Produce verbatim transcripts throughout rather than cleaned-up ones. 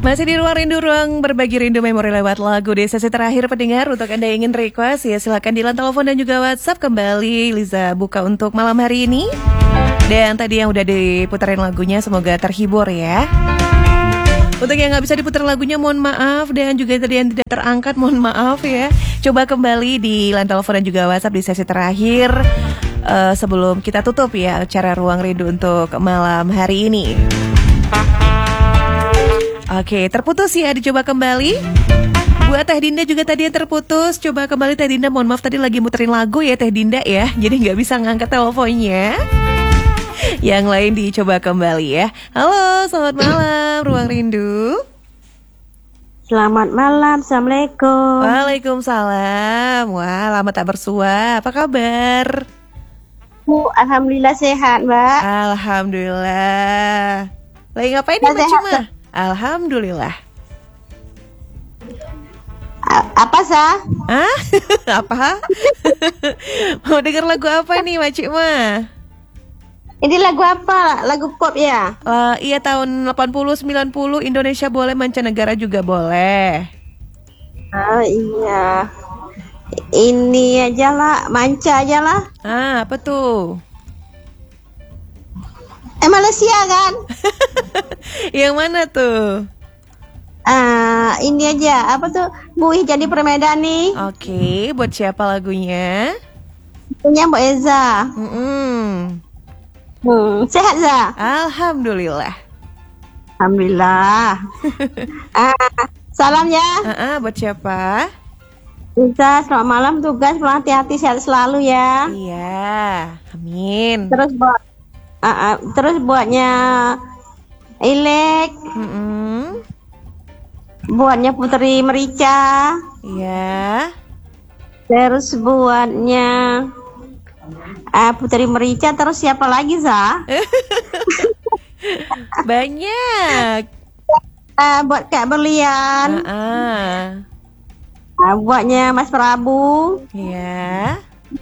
Masih di ruang rindu, ruang berbagi rindu memori lewat lagu di sesi terakhir pendengar. Untuk Anda yang ingin request ya silakan di line telepon dan juga WhatsApp. Kembali Liza buka untuk malam hari ini. Dan tadi yang udah diputarin lagunya semoga terhibur ya. Untuk yang gak bisa diputar lagunya mohon maaf. Dan juga tadi yang tidak terangkat mohon maaf ya. Coba kembali di line telepon dan juga WhatsApp di sesi terakhir uh, sebelum kita tutup ya acara ruang rindu untuk malam hari ini. Oke, terputus ya, dicoba kembali. Buat Teh Dinda juga tadi yang terputus. Coba kembali Teh Dinda, mohon maaf tadi lagi muterin lagu ya Teh Dinda ya. Jadi gak bisa ngangkat teleponnya. Yang lain dicoba kembali ya. Halo, selamat malam Ruang Rindu. Selamat malam, Assalamualaikum. Waalaikumsalam. Wah, lama tak bersua. Apa kabar? Bu, Alhamdulillah sehat, Mbak. Alhamdulillah. Lagi ngapain nih Mbak Cuma? Alhamdulillah. A- apa sah? Hah? Apa? Mau denger lagu apa nih Mak Cik Ma? Ini lagu apa? Lagu pop ya? Uh, iya tahun delapan puluh sembilan puluh Indonesia boleh, mancanegara juga boleh. Oh iya. Ini aja lah, manca aja lah. Ah, apa tuh? Eh Malaysia kan? Yang mana tuh? Ah, ini aja. Apa tuh? Buih jadi Permedani. Oke, buat siapa lagunya? Punya Mbak Eza. Mm-mm. Hmm, sehat Za? Alhamdulillah. Alhamdulillah. ah, salam ya. Ah, buat siapa? Eza, selamat malam, tugas, pulang hati-hati, sehat selalu ya. Iya, amin. Terus buat uh, uh, terus buatnya Ilek, Mm-mm. buatnya Putri Merica, Iya. terus buatnya uh, Putri Merica, terus siapa lagi Za? Banyak. Uh, buat Kak Berlian, Ah, uh, buatnya Mas Prabu, Iya.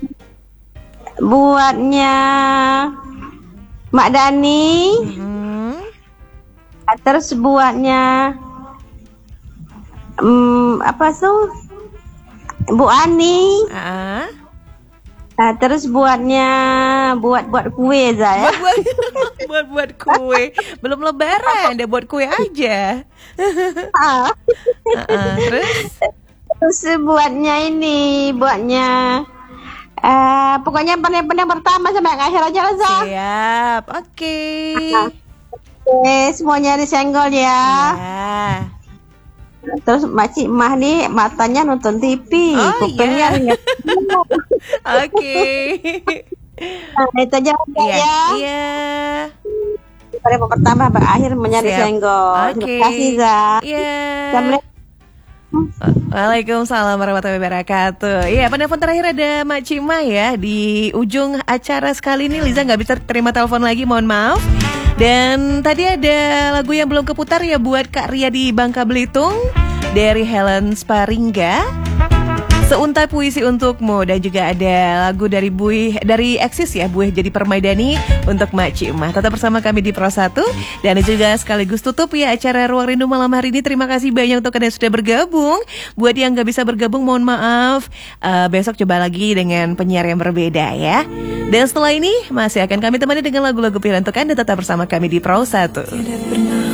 buatnya Mak Dani, Mm-mm. uh, terus buatnya um, apa tuh Bu Ani. Ah. Nah, terus buatnya buat buat kue Za ya. Buat buat buat kue. Belum lebaran, udah buat kue aja. Ah. Ah, terus Terus buatnya ini, buatnya eh pokoknya pandai-pandai pertama sampai akhir aja lah Za. siap. Oke. Oke, semuanya disenggol ya. Ya. Terus Makcik Mah nih matanya nonton T V, Oh, kupingnya iya. lihat. Oke. Nah, itu aja Iya. ya. Iya. Pada pertama sampai akhir menyari Siap. senggol. Oke. Terima kasih Za. Iya. Assalamualaikum. Waalaikumsalam warahmatullahi wabarakatuh. Iya, penelpon terakhir ada Mak Cima ya. Di ujung acara sekali ini Liza nggak bisa terima telepon lagi, mohon maaf. Dan tadi ada lagu yang belum keputar ya buat Kak Ria di Bangka Belitung dari Helen Sparingga. Seuntai puisi untukmu, dan juga ada lagu dari Buih dari Eksis ya, Buih jadi Permaidani untuk Mak Cimah. Tetap bersama kami di Pro satu dan juga sekaligus tutup ya acara Ruang Rindu malam hari ini. Terima kasih banyak untuk Anda yang sudah bergabung. Buat yang gak bisa bergabung mohon maaf. Uh, besok coba lagi dengan penyiar yang berbeda ya. Dan setelah ini masih akan kami temani dengan lagu-lagu pilihan untuk Anda. Tetap bersama kami di Pro satu.